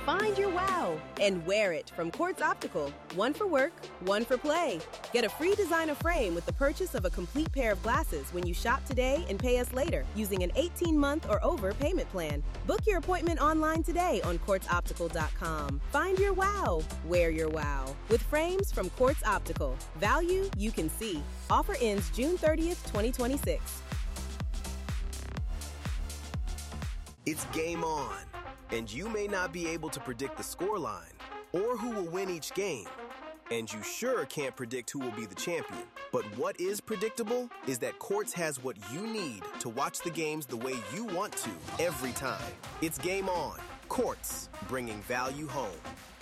Find your wow and wear it from Quartz Optical. One for work, one for play. Get a free designer frame with the purchase of a complete pair of glasses when you shop today and pay us later using an 18-month or over payment plan. Book your appointment online today on quartzoptical.com. Find your wow, wear your wow with frames from Quartz Optical. Value you can see. Offer ends June 30th, 2026. It's game on, and you may not be able to predict the scoreline or who will win each game, and you sure can't predict who will be the champion. But what is predictable is that Quartz has what you need to watch the games the way you want to every time. It's game on. Quartz, bringing value home.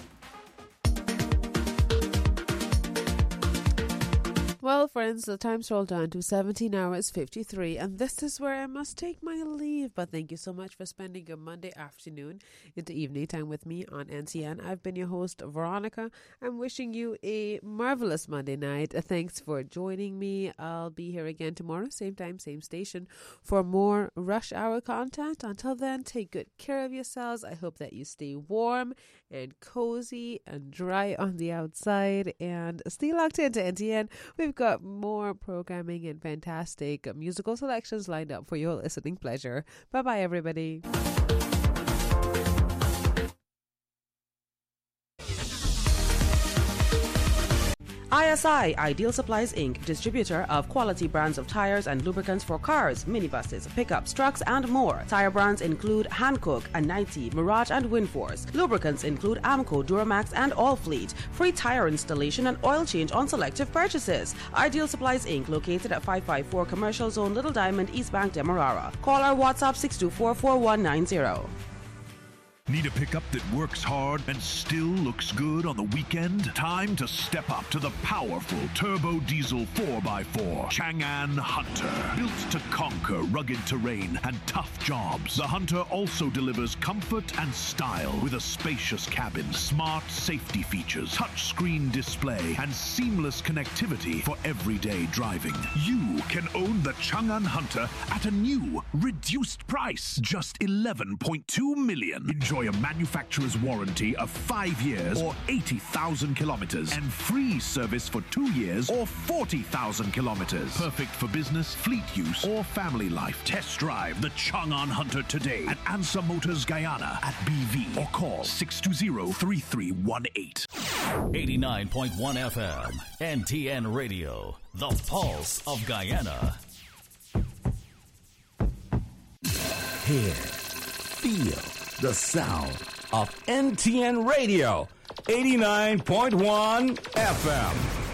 Well, friends, the time's rolled down to 17 hours 53, and this is where I must take my leave. But thank you so much for spending your Monday afternoon into evening time with me on NTN. I've been your host, Veronica. I'm wishing you a marvelous Monday night. Thanks for joining me. I'll be here again tomorrow, same time, same station, for more Rush Hour content. Until then, take good care of yourselves. I hope that you stay warm and cozy and dry on the outside, and stay locked into NTN. We've got more programming and fantastic musical selections lined up for your listening pleasure. Bye-bye, everybody. ISI, Ideal Supplies Inc., distributor of quality brands of tires and lubricants for cars, minibuses, pickups, trucks, and more. Tire brands include Hankook, Anite, Mirage, and Windforce. Lubricants include Amco, Duramax, and Allfleet. Free tire installation and oil change on selective purchases. Ideal Supplies Inc., located at 554 Commercial Zone, Little Diamond, East Bank, Demerara. Call our WhatsApp 624-4190. Need a pickup that works hard and still looks good on the weekend? Time to step up to the powerful turbo diesel 4x4 Chang'an Hunter. Built to conquer rugged terrain and tough jobs, the Hunter also delivers comfort and style with a spacious cabin, smart safety features, touchscreen display, and seamless connectivity for everyday driving. You can own the Chang'an Hunter at a new, reduced price, just $11.2 million. Enjoy a manufacturer's warranty of 5 years or 80,000 kilometers and free service for 2 years or 40,000 kilometers. Perfect for business, fleet use, or family life. Test drive the Chang'an Hunter today at Ansa Motors Guyana at BV or call 620-3318. 89.1 FM, NTN Radio, the pulse of Guyana. Hear, feel the sound of NTN Radio, 89.1 FM.